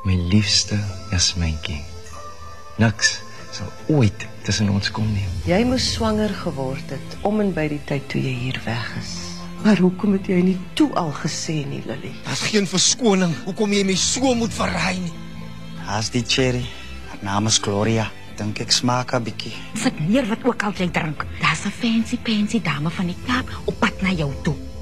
My liefste Jasmijntjie. Niks sal ooit tussen ons kom nie. Jy moes swanger geword het om en by die tyd toe jy hier weg is. Maar hoekom het jy nie toe al gesê nie, Lily? Daar's geen verskoning hoekom jy my so moet verraai nie. Haas die cherry. Haar naam is Gloria. Dink ek smaak 'n bietjie. Sit neer wat ook al jy drink. Daar's 'n fancy dame van die Kaap op pad na jou toe.